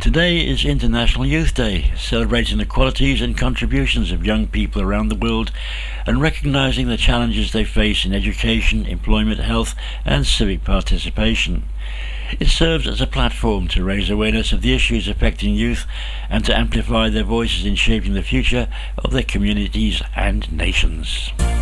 Today is International Youth Day, celebrating the qualities and contributions of young people around the world and recognising the challenges they face in education, employment, health and civic participation. It serves as a platform to raise awareness of the issues affecting youth and to amplify their voices in shaping the future of their communities and nations.